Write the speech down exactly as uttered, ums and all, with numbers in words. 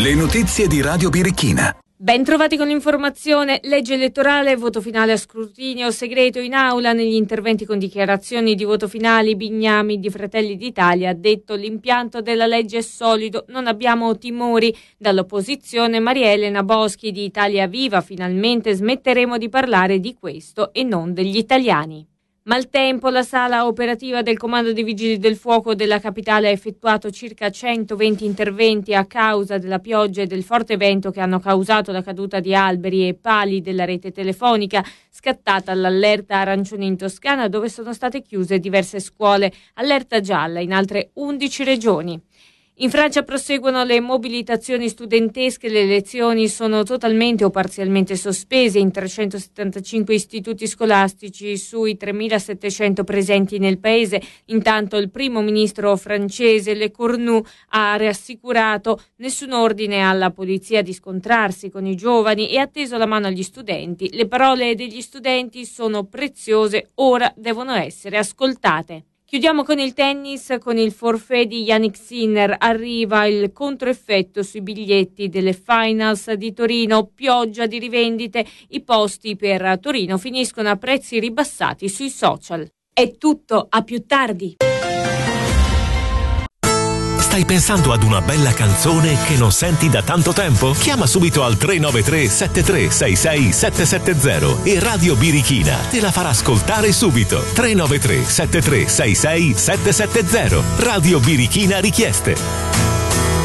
Le notizie di Radio Birichina. Ben trovati con l'informazione. Legge elettorale, voto finale a scrutinio segreto in aula. Negli interventi con dichiarazioni di voto finali, Bignami di Fratelli d'Italia ha detto: l'impianto della legge è solido, non abbiamo timori. Dall'opposizione Maria Elena Boschi di Italia Viva: finalmente smetteremo di parlare di questo e non degli italiani. Maltempo, la sala operativa del Comando dei Vigili del Fuoco della capitale ha effettuato circa centoventi interventi a causa della pioggia e del forte vento che hanno causato la caduta di alberi e pali della rete telefonica, scattata l'allerta arancione in Toscana, dove sono state chiuse diverse scuole, allerta gialla in altre undici regioni. In Francia proseguono le mobilitazioni studentesche, le lezioni sono totalmente o parzialmente sospese in trecentosettantacinque istituti scolastici sui tremilasettecento presenti nel paese. Intanto il primo ministro francese Le Cornu ha rassicurato: nessun ordine alla polizia di scontrarsi con i giovani e ha teso la mano agli studenti. Le parole degli studenti sono preziose, ora devono essere ascoltate. Chiudiamo con il tennis, con il forfait di Jannik Sinner. Arriva il controeffetto sui biglietti delle finals di Torino, pioggia di rivendite, i posti per Torino finiscono a prezzi ribassati sui social. È tutto, a più tardi. Stai pensando ad una bella canzone che non senti da tanto tempo? Chiama subito al tre nove tre sette tre sei sei sette sette zero e Radio Birichina te la farà ascoltare subito. tre nove tre sette tre sei sei sette sette zero. Radio Birichina Richieste.